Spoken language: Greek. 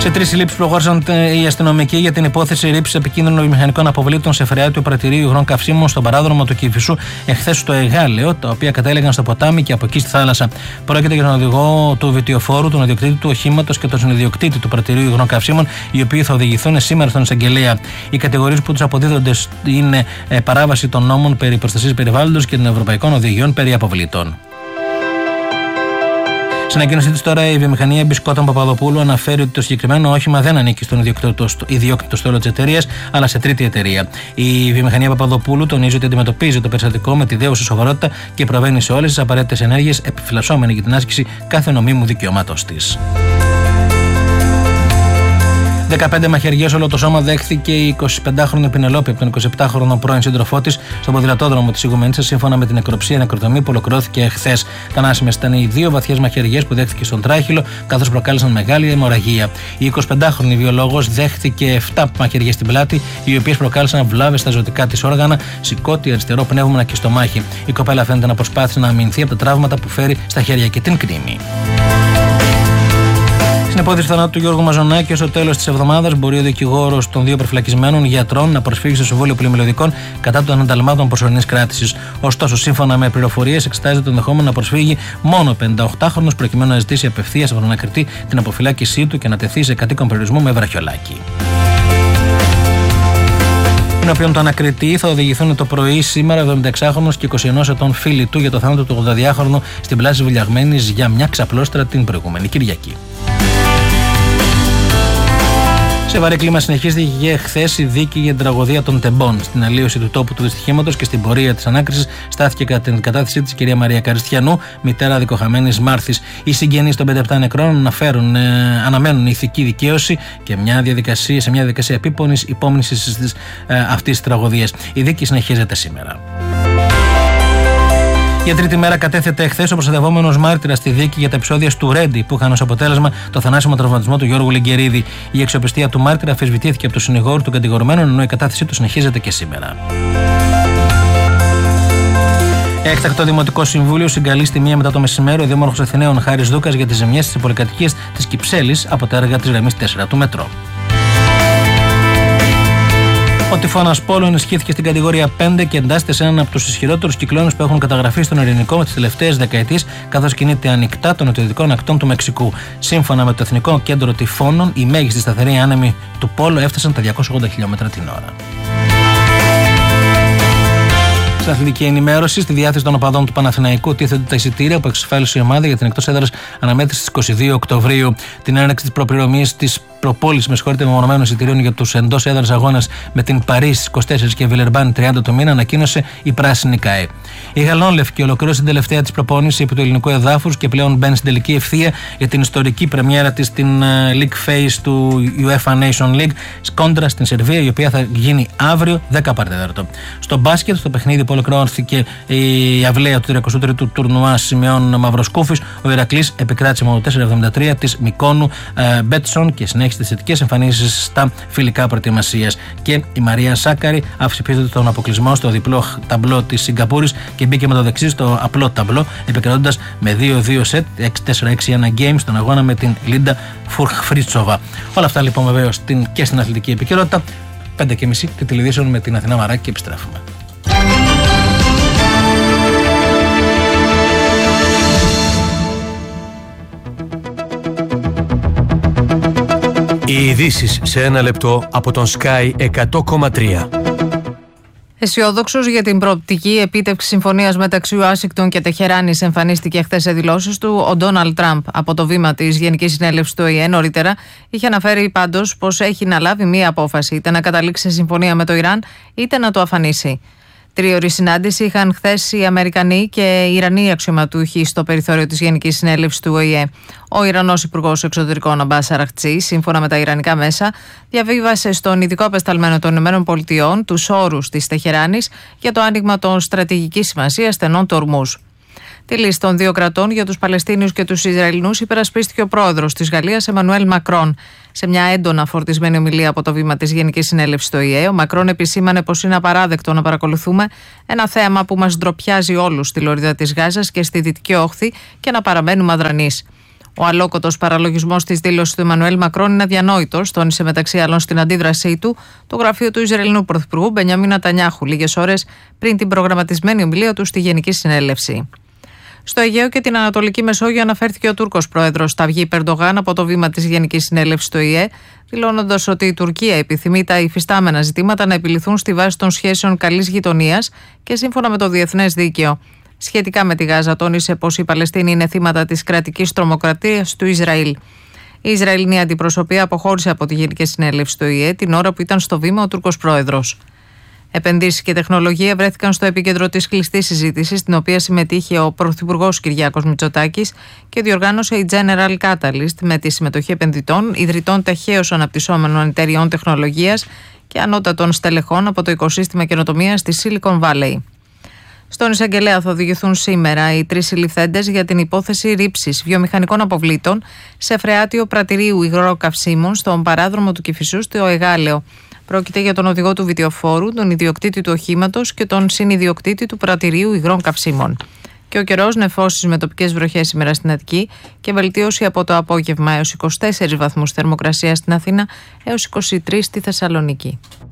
Σε 3 συλλήψεις προχώρησαν οι αστυνομικοί για την υπόθεση ρήψης επικίνδυνων βιομηχανικών αποβλήτων σε φρεάτιο πρατηρίου υγρών καυσίμων στον παράδρομο του Κηφισού εχθές στο Εγάλεο, τα οποία κατέληγαν στο ποτάμι και από εκεί στη θάλασσα. Πρόκειται για τον οδηγό του βιτιοφόρου, τον ιδιοκτήτη του οχήματος και τον συνειδιοκτήτη του πρατηρίου υγρών καυσίμων, οι οποίοι θα οδηγηθούν σήμερα στον εισαγγελέα. Οι κατηγορίες που τους αποδίδονται είναι παράβαση των νόμων περί προστασίας περιβάλλοντος και των ευρωπαϊκών οδηγιών περί αποβλήτων. Στην ανακοίνωσή της τώρα, η βιομηχανία Μπισκότων Παπαδοπούλου αναφέρει ότι το συγκεκριμένο όχημα δεν ανήκει στον ιδιόκτητο στόλο της εταιρείας, αλλά σε τρίτη εταιρεία. Η βιομηχανία Παπαδοπούλου τονίζει ότι αντιμετωπίζει το περιστατικό με τη δέουσα σοβαρότητα και προβαίνει σε όλες τις απαραίτητες ενέργειες, επιφυλασσόμενη για την άσκηση κάθε νομίμου δικαιωμάτος της. 15 μαχαιριές όλο το σώμα δέχθηκε η 25χρονη Πινελόπη από τον 27χρονο πρώην σύντροφό της στον ποδηλατόδρομο της Ιγουμενίτσας, σύμφωνα με την νεκροψία νεκροτομή που ολοκληρώθηκε χθες. Θανάσιμες ήταν οι 2 βαθιές μαχαιριές που δέχθηκε στον τράχυλο, καθώς προκάλεσαν μεγάλη αιμορραγία. Η 25χρονη βιολόγος δέχθηκε 7 μαχαιριές στην πλάτη, οι οποίες προκάλεσαν βλάβες στα ζωτικά της όργανα, σηκώτη, αριστερό πνεύμονα και στομάχι. Η κοπέλα φαίνεται να προσπάθησε να αμυνθεί από τα τραύματα που φέρει στα χέρια και την κρίμη. Στην υπόθεση θανάτου του Γιώργου Μαζονάκη, στο τέλος της εβδομάδας μπορεί ο δικηγόρος των 2 προφυλακισμένων γιατρών να προσφύγει στο Συμβούλιο Πολυμελωδικών κατά των ανταλμάτων προσωρινής κράτησης. Ωστόσο, σύμφωνα με πληροφορίες, εξετάζεται το ενδεχόμενο να προσφύγει μόνο 58χρονος, προκειμένου να ζητήσει απευθείας από τον ανακριτή την αποφυλάκησή του και να τεθεί σε κατοίκον περιορισμού με βραχιολάκι. Την οποίον το ανακριτή θα οδηγηθούν το πρωί σήμερα 76χρονος και 21 ετών φίλοι του για το θάνατο του 82χρονου στην πλάση Βουλιαγμένης για μια ξαπλώστρα την προηγούμενη Κυριακή. Σε βαρύ κλίμα συνεχίστηκε χθες η δίκη για την τραγωδία των Τεμπών. Στην αλλίωση του τόπου του δυστυχήματος και στην πορεία της ανάκρισης στάθηκε κατά την κατάθεσή της η κυρία Μαρία Καριστιανού, μητέρα δικοχαμένης Μάρθης. Οι συγγενείς των 57 νεκρών αναμένουν ηθική δικαίωση και σε μια διαδικασία επίπονης υπόμνησης αυτής της τραγωδίας. Η δίκη συνεχίζεται σήμερα. Για τρίτη μέρα κατέθεται εχθές ο προστατευόμενος μάρτυρας στη δίκη για τα επεισόδια του Ρέντι που είχαν ως αποτέλεσμα το θανάσιμο τραυματισμό του Γιώργου Λιγκερίδη. Η αξιοπιστία του μάρτυρα αμφισβητήθηκε από το συνηγόρο των κατηγορουμένων, ενώ η κατάθεσή του συνεχίζεται και σήμερα. Έκτακτο Δημοτικό Συμβούλιο συγκαλεί στη 1 μετά το μεσημέρι ο Δήμαρχος Αθηναίων Χάρης Δούκας για τις ζημιές στις πολυκατοικίες της Κυψέλης από τα έργα της γραμμής 4 του μετρό. Ο τυφώνας Πόλο ενισχύθηκε στην κατηγορία 5 και εντάσσεται σε έναν από τους ισχυρότερους κυκλώνες που έχουν καταγραφεί στον Ειρηνικό με τις τελευταίες δεκαετίες, καθώς κινείται ανοιχτά των νοτιοδυτικών ακτών του Μεξικού. Σύμφωνα με το Εθνικό Κέντρο Τυφώνων, οι μέγιστοι σταθεροί άνεμοι του Πόλο έφτασαν τα 280 χιλιόμετρα την ώρα. Στην αθλητική ενημέρωση, στη διάθεση των οπαδών του Παναθηναϊκού τίθενται τα εισιτήρια που εξασφάλισε η ομάδα για την εκτός έδρας αναμέτρηση στις 22 Οκτωβρίου. Την έναρξη της προπληρωμής της προπόλησης μεμονωμένων εισιτηρίων για τους εντός έδρας αγώνας με την Παρίς 24 και Βιλερμπάν 30 το μήνα ανακοίνωσε η Πράσινη ΚΑΕ. Η Γαλανόλευκη ολοκλήρωσε την τελευταία της προπόνηση επί του ελληνικού εδάφους και πλέον μπαίνει στην τελική ευθεία για την ιστορική πρεμιέρα της στην League Phase του UEFA Nation League κόντρα στην Σερβία, η οποία θα γίνει αύριο 10 παρατέταρτο. Στο μπάσκετ, στο παιχνίδι που ολοκληρώθηκε η αυλαία του 33ου τουρνουά σημειών Μαυροσκούφης, ο Ηρακλής επικράτησε με 4,73 της Μικόνου Μπέτσον και συνέχισε τις θετικές εμφανίσεις στα φιλικά προετοιμασίας. Και η Μαρία Σάκαρη άφησε πίσω τον αποκλεισμό στο διπλό ταμπλό της Σιγκαπούρης και μπήκε με το δεξί στο απλό ταμπλό, επικρατώντας με 2-2 σετ 6-4-6-1 game στον αγώνα με την Λίντα Φουρχφρίτσοβα. Όλα αυτά λοιπόν βεβαίως και στην αθλητική επικαιρότητα. 5:30 τη τηλεδιήσεων με την Αθηνά Μαράκη και επιστρέφουμε. Οι ειδήσεις σε ένα λεπτό από τον Sky 100,3. Αισιόδοξος για την προοπτική επίτευξη συμφωνίας μεταξύ Ουάσιγκτον και Τεχεράνης εμφανίστηκε χθες σε δηλώσεις του ο Ντόναλντ Τραμπ από το βήμα της Γενικής Συνέλευσης του ΟΗΕ. Νωρίτερα είχε αναφέρει πάντως πως έχει να λάβει μία απόφαση, είτε να καταλήξει σε συμφωνία με το Ιράν είτε να το αφανίσει. Τρίωρη συνάντηση είχαν χθες οι Αμερικανοί και οι Ιρανοί αξιωματούχοι στο περιθώριο της Γενικής Συνέλευσης του ΟΗΕ. Ο Ιρανός Υπουργός Εξωτερικών Αμπάς Αραχτζή, σύμφωνα με τα ιρανικά μέσα, διαβίβασε στον ειδικό απεσταλμένο των ΗΠΑ τους όρους της Τεχεράνης για το άνοιγμα των στρατηγικής σημασίας στενών του Ορμούζ. Τη λύση των 2 κρατών για τους Παλαιστίνιους και τους Ισραηλινούς υπερασπίστηκε ο πρόεδρος της Γαλλίας, Εμμανουέλ Μακρόν. Σε μια έντονα φορτισμένη ομιλία από το βήμα της Γενικής Συνέλευσης του ΟΗΕ, ο Μακρόν επισήμανε πως είναι απαράδεκτο να παρακολουθούμε ένα θέαμα που μας ντροπιάζει όλους στη λωρίδα της Γάζας και στη Δυτική Όχθη και να παραμένουμε αδρανείς. Ο αλόκοτος παραλογισμός της δήλωσης του Εμμανουέλ Μακρόν είναι αδιανόητος, τόνισε μεταξύ άλλων στην αντίδρασή του το γραφείο του Ισραηλινού Πρωθυπουργού Μπενιαμίν Νετανιάχου λίγες ώρες πριν την προγραμματισμένη ομιλία του στη Γενική Συνέλευση. Στο Αιγαίο και την Ανατολική Μεσόγειο αναφέρθηκε ο Τούρκος πρόεδρος Ταγιίπ Ερντογάν από το βήμα της Γενικής Συνέλευσης του ΟΗΕ, δηλώνοντας ότι η Τουρκία επιθυμεί τα υφιστάμενα ζητήματα να επιληθούν στη βάση των σχέσεων καλής γειτονίας και σύμφωνα με το διεθνές δίκαιο. Σχετικά με τη Γάζα, τόνισε πως οι Παλαιστίνοι είναι θύματα της κρατικής τρομοκρατίας του Ισραήλ. Η Ισραηλινή αντιπροσωπεία αποχώρησε από τη Γενική Συνέλευση του ΟΗΕ την ώρα που ήταν στο βήμα ο Τούρκος πρόεδρος. Επενδύσεις και τεχνολογία βρέθηκαν στο επίκεντρο της κλειστής συζήτησης, στην οποία συμμετείχε ο Πρωθυπουργός Κυριάκος Μητσοτάκης και διοργάνωσε η General Catalyst με τη συμμετοχή επενδυτών, ιδρυτών ταχαίως αναπτυσσόμενων εταιριών τεχνολογίας και ανώτατων στελεχών από το οικοσύστημα καινοτομίας της Silicon Valley. Στον εισαγγελέα θα οδηγηθούν σήμερα οι 3 συλληφθέντες για την υπόθεση ρήψης βιομηχανικών αποβλήτων σε φρεάτιο πρατηρίου υγρών καυσίμων στον παράδρομο του Κηφισού στο Εγάλεο. Πρόκειται για τον οδηγό του βιτιοφόρου, τον ιδιοκτήτη του οχήματος και τον συνιδιοκτήτη του πρατηρίου υγρών καυσίμων. Και ο καιρός, νεφώσεις με τοπικές βροχές σήμερα στην Αττική και βελτίωση από το απόγευμα έως 24 βαθμούς θερμοκρασία στην Αθήνα έως 23 στη Θεσσαλονίκη.